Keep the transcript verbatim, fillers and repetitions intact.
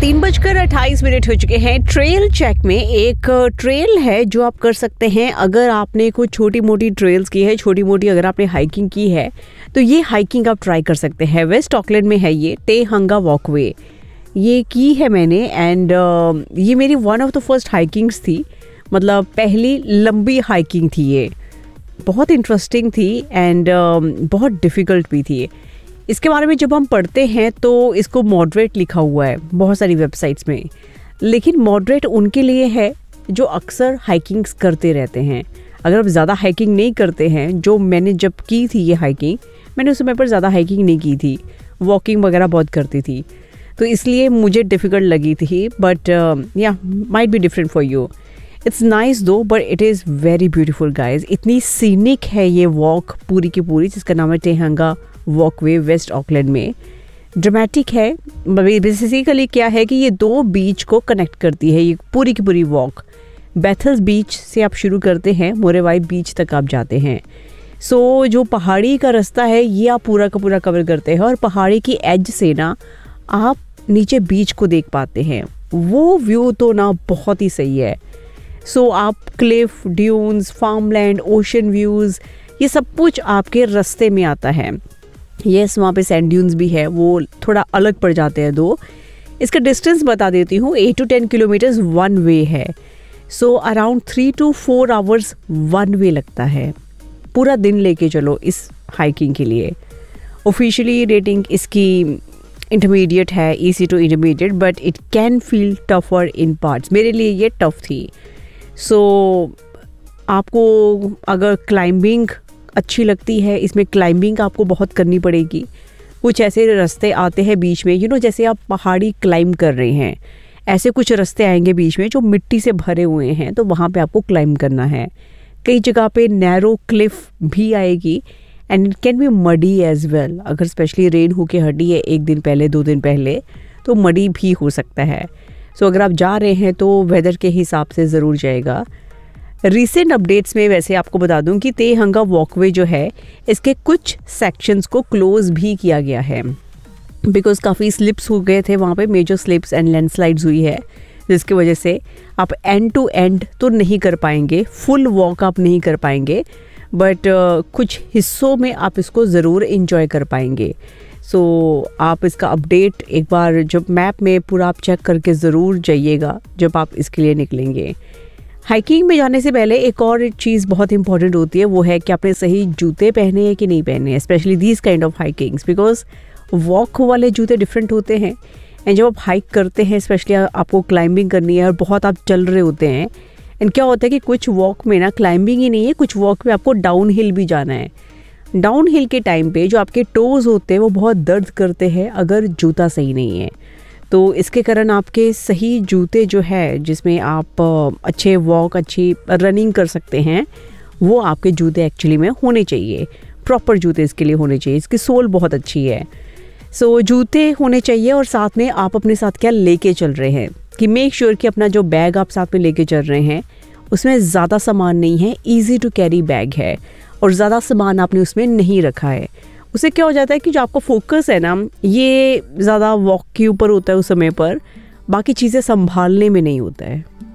तीन बजकर अट्ठाईस मिनट हो चुके हैं। ट्रेल चेक में एक ट्रेल है जो आप कर सकते हैं अगर आपने कुछ छोटी मोटी ट्रेल्स की है, छोटी मोटी अगर आपने हाइकिंग की है तो ये हाइकिंग आप ट्राई कर सकते हैं। वेस्ट ऑकलैंड में है ये टेहंगा वॉकवे, ये की है मैंने एंड uh, ये मेरी वन ऑफ द फर्स्ट हाइकिंग्स थी, मतलब पहली लंबी हाइकिंग थी। ये बहुत इंटरेस्टिंग थी एंड uh, बहुत डिफ़िकल्ट भी थी। इसके बारे में जब हम पढ़ते हैं तो इसको मॉडरेट लिखा हुआ है बहुत सारी वेबसाइट्स में, लेकिन मॉडरेट उनके लिए है जो अक्सर हाइकिंग्स करते रहते हैं। अगर आप ज़्यादा हाइकिंग नहीं करते हैं, जो मैंने जब की थी ये हाइकिंग, मैंने उस समय पर ज़्यादा हाइकिंग नहीं की थी, वॉकिंग वगैरह बहुत करती थी, तो इसलिए मुझे डिफ़िकल्ट लगी थी। बट या might be different for you. It's nice दो, but it is very beautiful guys. इतनी सीनिक है ये वॉक पूरी की पूरी, जिसका नाम है टेहंगा वॉकवे वेस्ट ऑकलैंड में। ड्रामेटिक है। बेसिकली क्या है कि ये दो बीच को कनेक्ट करती है ये पूरी की पूरी वॉक। बेथल्स बीच से आप शुरू करते हैं, मोरेवाई बीच तक आप जाते हैं। सो so, जो पहाड़ी का रास्ता है ये आप पूरा का पूरा कवर करते हैं और पहाड़ी की एज से ना आप नीचे बीच को देख पाते हैं। वो व्यू तो ना बहुत ही सही है। सो so, आप Cliff, dunes, farmland, ocean views, ये सब कुछ आपके रास्ते में आता है। यस, वहाँ पे सैंड ड्यून्स भी है, वो थोड़ा अलग पड़ जाते हैं दो। इसका डिस्टेंस बता देती हूँ, eight to ten kilometres one way है। So around three to four hours one way लगता है। पूरा दिन लेके चलो इस हाइकिंग के लिए। ऑफिशियली रेटिंग इसकी इंटरमीडिएट है, easy to intermediate, but it can feel tougher in parts. मेरे लिए ये टफ थी। सो so, आपको अगर क्लाइंबिंग अच्छी लगती है, इसमें क्लाइंबिंग आपको बहुत करनी पड़ेगी। कुछ ऐसे रास्ते आते हैं बीच में, यू नो, जैसे आप पहाड़ी क्लाइंब कर रहे हैं, ऐसे कुछ रास्ते आएंगे बीच में जो मिट्टी से भरे हुए हैं, तो वहाँ पे आपको क्लाइंब करना है। कई जगह पे नैरो क्लिफ भी आएगी and it can be muddy as well. अगर स्पेशली रेन होके हटी है एक दिन पहले, दो दिन पहले, तो मडी भी हो सकता है। सो so, अगर आप जा रहे हैं तो वेदर के हिसाब से ज़रूर जाएगा। रिसेंट अपडेट्स में वैसे आपको बता दूं कि टेहंगा वॉकवे जो है इसके कुछ सेक्शंस को क्लोज भी किया गया है, बिकॉज काफ़ी स्लिप्स हो गए थे वहाँ पे, मेजर स्लिप्स एंड लैंडस्लाइड्स हुई है, जिसकी वजह से आप एंड टू एंड तो नहीं कर पाएंगे, फुल वॉक आप नहीं कर पाएंगे, बट uh, कुछ हिस्सों में आप इसको ज़रूर इंजॉय कर पाएंगे। सो so, आप इसका अपडेट एक बार जब मैप में पूरा आप चेक करके ज़रूर जाइएगा जब आप इसके लिए निकलेंगे। हाइकिंग में जाने से पहले एक और चीज़ बहुत इंपॉर्टेंट होती है, वो है कि आपने सही जूते पहने हैं कि नहीं पहने हैं, specially these kind of हाइकिंग्स, because walk वाले जूते डिफरेंट होते हैं एंड जब आप हाइक करते हैं, स्पेशली आपको क्लाइंबिंग करनी है और बहुत आप चल रहे होते हैं, एंड क्या होता है कि कुछ वॉक में ना क्लाइंबिंग ही नहीं है, कुछ वॉक में आपको डाउन हिल भी जाना है। डाउन हिल के टाइम पे जो आपके टोज़ होते हैं वो बहुत दर्द करते हैं अगर जूता सही नहीं है। तो इसके कारण आपके सही जूते जो है जिसमें आप अच्छे वॉक, अच्छी रनिंग कर सकते हैं, वो आपके जूते एक्चुअली में होने चाहिए। प्रॉपर जूते इसके लिए होने चाहिए। इसकी सोल बहुत अच्छी है। सो so, जूते होने चाहिए और साथ में आप अपने साथ क्या लेके चल रहे हैं, कि मेक श्योर कि अपना जो बैग आप साथ में लेके चल रहे हैं उसमें ज़्यादा सामान नहीं है, ईजी टू कैरी बैग है और ज़्यादा सामान आपने उसमें नहीं रखा है। उससे क्या हो जाता है कि जो आपका फोकस है ना, ये ज़्यादा वॉक के ऊपर होता है उस समय पर, बाकी चीज़ें संभालने में नहीं होता है।